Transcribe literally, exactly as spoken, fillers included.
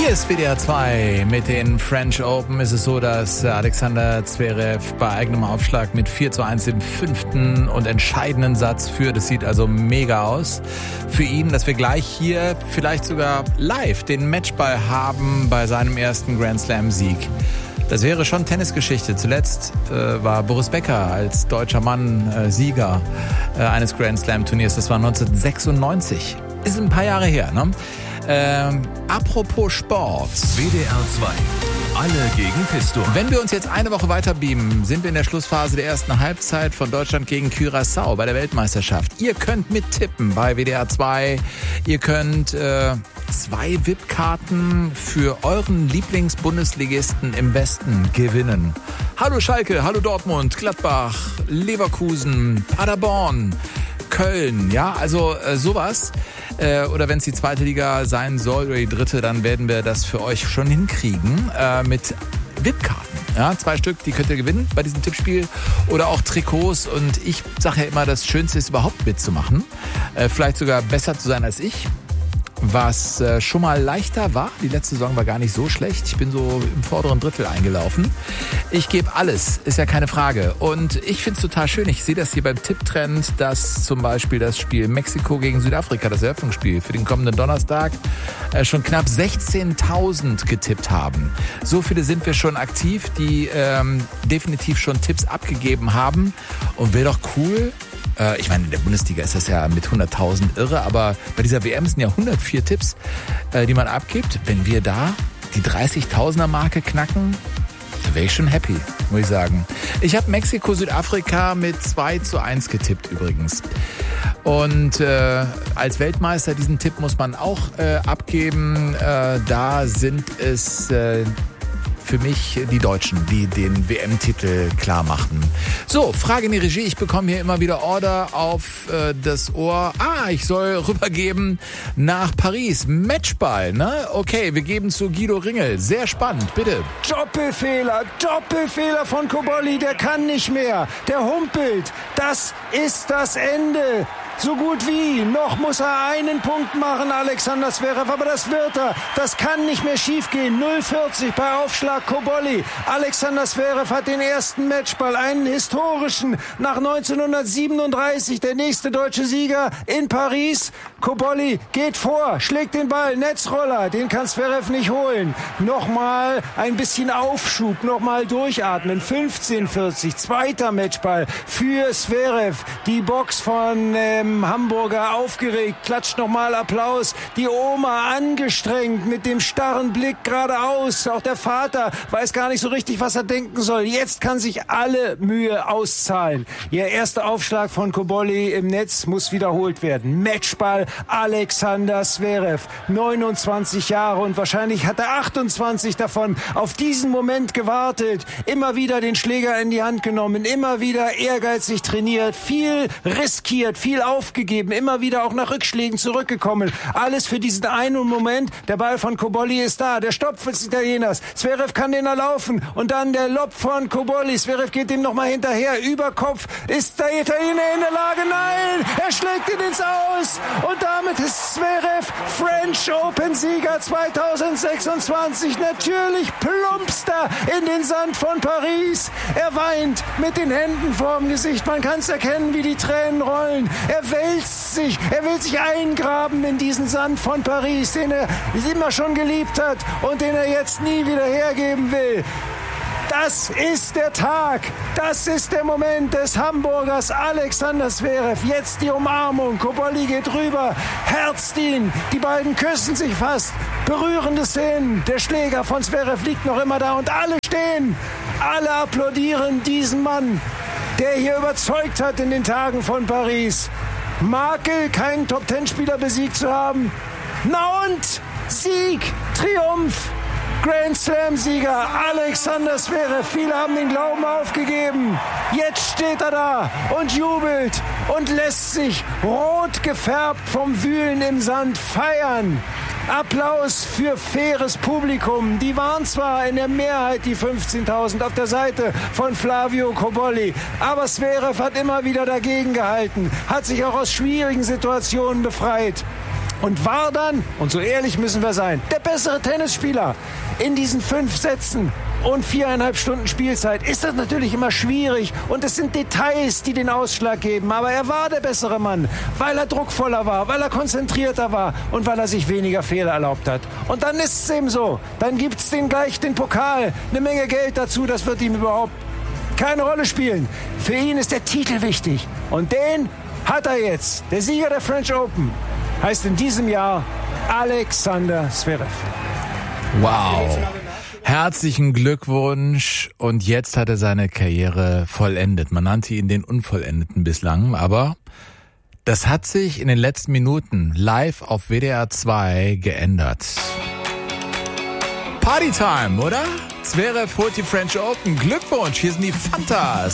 Hier ist W D R zwei mit den French Open. Ist es so, dass Alexander Zverev bei eigenem Aufschlag mit vier zu eins im fünften und entscheidenden Satz führt. Das sieht also mega aus für ihn, dass wir gleich hier vielleicht sogar live den Matchball haben bei seinem ersten Grand Slam Sieg. Das wäre schon Tennisgeschichte. Zuletzt äh, war Boris Becker als deutscher Mann äh, Sieger äh, eines Grand Slam Turniers. Das war neunzehnhundertsechsundneunzig. Ist ein paar Jahre her, ne? Ähm, apropos Sport. W D R zwei. Alle gegen Pistor. Wenn wir uns jetzt eine Woche weiter beamen, sind wir in der Schlussphase der ersten Halbzeit von Deutschland gegen Curaçao bei der Weltmeisterschaft. Ihr könnt mittippen bei W D R zwei. Ihr könnt äh, zwei V I P-Karten für euren Lieblingsbundesligisten im Westen gewinnen. Hallo Schalke, hallo Dortmund, Gladbach, Leverkusen, Paderborn, Köln, ja, also äh, sowas. Äh, oder wenn es die zweite Liga sein soll oder die dritte, dann werden wir das für euch schon hinkriegen äh, mit V I P-Karten. Ja, zwei Stück, die könnt ihr gewinnen bei diesem Tippspiel oder auch Trikots. Und ich sage ja immer, das Schönste ist überhaupt mitzumachen. Äh, vielleicht sogar besser zu sein als ich. Was äh, schon mal leichter war. Die letzte Saison war gar nicht so schlecht. Ich bin so im vorderen Drittel eingelaufen. Ich gebe alles, ist ja keine Frage. Und ich finde es total schön. Ich sehe das hier beim Tipptrend, dass zum Beispiel das Spiel Mexiko gegen Südafrika, das Eröffnungsspiel für den kommenden Donnerstag, äh, schon knapp sechzehntausend getippt haben. So viele sind wir schon aktiv, die ähm, definitiv schon Tipps abgegeben haben. Und wäre doch cool. Ich meine, in der Bundesliga ist das ja mit hunderttausend irre, aber bei dieser W M sind ja hundertvier Tipps, die man abgibt. Wenn wir da die dreißigtausender-Marke knacken, da wäre ich schon happy, muss ich sagen. Ich habe Mexiko-Südafrika mit zwei zu eins getippt übrigens. Und äh, als Weltmeister, diesen Tipp muss man auch äh, abgeben. Äh, da sind es... Äh, für mich die Deutschen, die den W M-Titel klar machten. So, Frage in die Regie. Ich bekomme hier immer wieder Order auf äh, das Ohr. Ah, ich soll rübergeben nach Paris. Matchball, ne? Okay, wir geben zu Guido Ringel. Sehr spannend, bitte. Doppelfehler, Doppelfehler von Cobolli. Der kann nicht mehr. Der humpelt. Das ist das Ende. So gut wie. Noch muss er einen Punkt machen, Alexander Zverev, aber das wird er. Das kann nicht mehr schiefgehen. null vierzig bei Aufschlag Cobolli. Alexander Zverev hat den ersten Matchball, einen historischen, nach neunzehnhundertsiebenunddreißig. Der nächste deutsche Sieger in Paris. Cobolli geht vor, schlägt den Ball, Netzroller, den kann Zverev nicht holen. Nochmal ein bisschen Aufschub, nochmal durchatmen. fünfzehn vierzig, zweiter Matchball für Zverev. Die Box von äh, Hamburger aufgeregt, klatscht nochmal Applaus. Die Oma angestrengt mit dem starren Blick geradeaus. Auch der Vater weiß gar nicht so richtig, was er denken soll. Jetzt kann sich alle Mühe auszahlen. Ihr erster Aufschlag von Cobolli im Netz muss wiederholt werden. Matchball Alexander Zverev, neunundzwanzig Jahre und wahrscheinlich hat er achtundzwanzig davon auf diesen Moment gewartet. Immer wieder den Schläger in die Hand genommen, immer wieder ehrgeizig trainiert, viel riskiert, viel aufgegeben, immer wieder auch nach Rückschlägen zurückgekommen. Alles für diesen einen Moment. Der Ball von Cobolli ist da. Der Stopp des Italieners. Zverev kann den erlaufen. Und dann der Lob von Cobolli. Zverev geht ihm nochmal hinterher. Über Kopf ist der Italiener in der Lage. Nein! Er schlägt ihn ins Aus. Und damit ist Zverev French Open Sieger zweitausendsechsundzwanzig. Natürlich plumpst er in den Sand von Paris. Er weint mit den Händen vorm Gesicht. Man kann es erkennen, wie die Tränen rollen. Er wälzt sich, er will sich eingraben in diesen Sand von Paris, den er immer schon geliebt hat und den er jetzt nie wieder hergeben will. Das ist der Tag, das ist der Moment des Hamburgers Alexander Zverev. Jetzt die Umarmung, Cobolli geht rüber, herzt ihn, die beiden küssen sich fast. Berührende Szenen, der Schläger von Zverev liegt noch immer da und alle stehen, alle applaudieren diesen Mann, der hier überzeugt hat in den Tagen von Paris. Makel, keinen Top-Ten-Spieler besiegt zu haben. Na und? Sieg, Triumph, Grand Slam-Sieger Alexander Zverev. Viele haben den Glauben aufgegeben. Jetzt steht er da und jubelt und lässt sich rot gefärbt vom Wühlen im Sand feiern. Applaus für faires Publikum. Die waren zwar in der Mehrheit die fünfzehntausend auf der Seite von Flavio Cobolli, aber Zverev hat immer wieder dagegen gehalten, hat sich auch aus schwierigen Situationen befreit. und war dann, und so ehrlich müssen wir sein, der bessere Tennisspieler. In diesen fünf Sätzen und viereinhalb Stunden Spielzeit ist das natürlich immer schwierig und es sind Details, die den Ausschlag geben. Aber er war der bessere Mann, weil er druckvoller war, weil er konzentrierter war und weil er sich weniger Fehler erlaubt hat. Und dann ist es eben so. Dann gibt es den gleich den Pokal, eine Menge Geld dazu, das wird ihm überhaupt keine Rolle spielen. Für ihn ist der Titel wichtig und den hat er jetzt. Der Sieger der French Open heißt in diesem Jahr Alexander Zverev. Wow. Herzlichen Glückwunsch. Und jetzt hat er seine Karriere vollendet. Man nannte ihn den Unvollendeten bislang, aber das hat sich in den letzten Minuten live auf W D R zwei geändert. Partytime, oder? Zverev holt die French Open. Glückwunsch, hier sind die Fantas.